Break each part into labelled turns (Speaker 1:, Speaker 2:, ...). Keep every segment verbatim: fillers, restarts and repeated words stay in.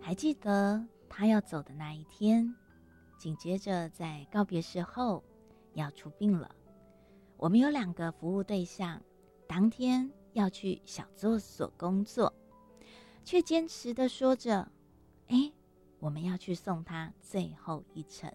Speaker 1: 还记得他要走的那一天，紧接着在告别式后要出殡了。我们有两个服务对象，当天要去小作所工作，却坚持地说着：哎，我们要去送他最后一程。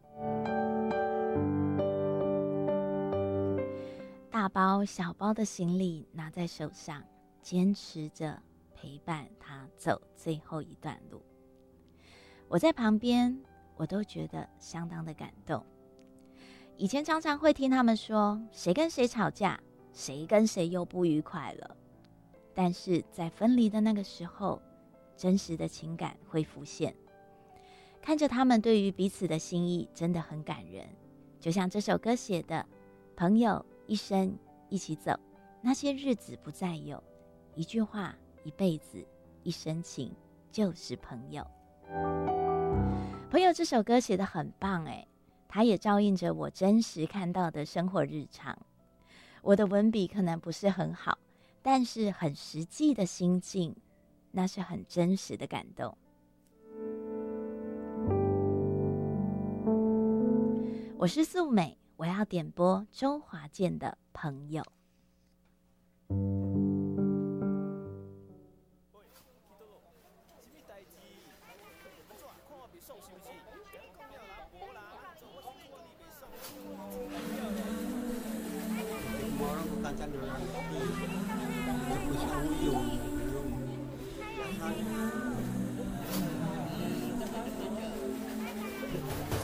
Speaker 1: 大包小包的行李拿在手上，坚持着陪伴他走最后一段路。我在旁边，我都觉得相当的感动。以前常常会听他们说，谁跟谁吵架，谁跟谁又不愉快了。但是在分离的那个时候，真实的情感会浮现。看着他们对于彼此的心意，真的很感人。就像这首歌写的，朋友一生一起走，那些日子不再有，一句话，一辈子，一生情，就是朋友。朋友这首歌写得很棒诶，它也照映着我真实看到的生活日常。我的文笔可能不是很好，但是很实际的心境，那是很真实的感动。我是素美，我要点播周华健的《朋友》。